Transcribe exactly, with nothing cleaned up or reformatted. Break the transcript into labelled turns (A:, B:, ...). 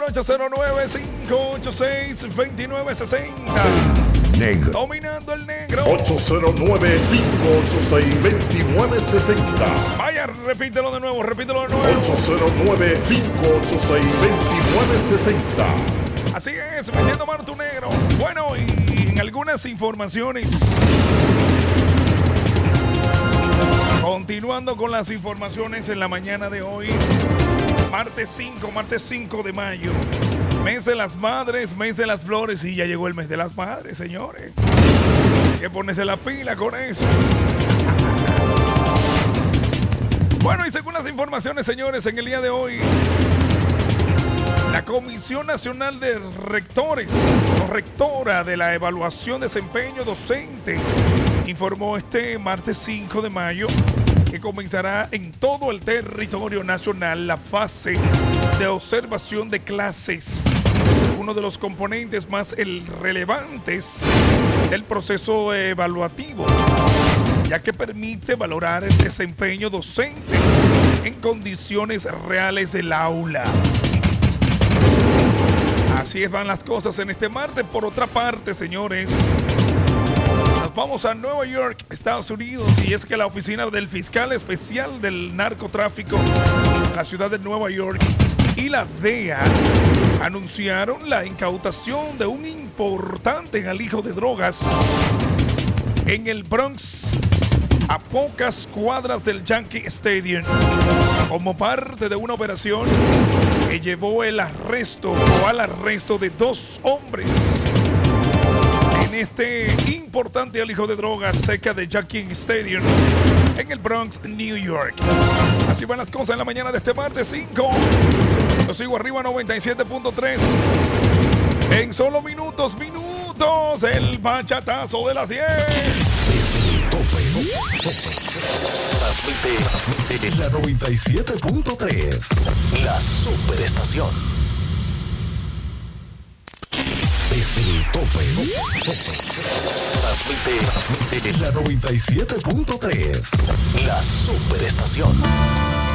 A: ocho cero nueve, cinco ocho seis, dos nueve seis cero.
B: Negro.
A: Dominando el negro.
C: ocho cero nueve, cinco ocho seis, dos nueve seis cero.
A: Vaya, repítelo de nuevo, repítelo de nuevo.
C: ocho cero nueve, cinco ocho seis, dos nueve seis cero.
A: Así es, metiendo mano tu negro. Bueno, y en algunas informaciones. Continuando con las informaciones en la mañana de hoy. Martes cinco, martes cinco de mayo. Mes de las madres, mes de las flores. Y ya llegó el mes de las madres, señores. Hay que ponerse la pila con eso. Bueno, y según las informaciones, señores, en el día de hoy, la Comisión Nacional de Rectores, o rectora de la Evaluación de Desempeño Docente, informó este martes cinco de mayo que comenzará en todo el territorio nacional la fase de observación de clases, uno de los componentes más relevantes del proceso evaluativo, ya que permite valorar el desempeño docente en condiciones reales del aula. Así van las cosas en este martes. Por otra parte, señores, nos vamos a Nueva York, Estados Unidos, y es que la oficina del fiscal especial del narcotráfico, la ciudad de Nueva York, y la D E A anunciaron la incautación de un importante alijo de drogas en el Bronx, a pocas cuadras del Yankee Stadium, como parte de una operación que llevó el arresto o al arresto de dos hombres en este importante alijo de drogas cerca de Yankee Stadium en el Bronx, New York. Así van las cosas en la mañana de este martes cinco. Yo sigo arriba noventa y siete punto tres. En solo minutos, minutos, el bachatazo de las diez.
B: Desde el tope, tope. Transmite, transmite la noventa y siete punto tres. La superestación. Desde el tope, tope. Transmite, transmite la noventa y siete punto tres. La superestación.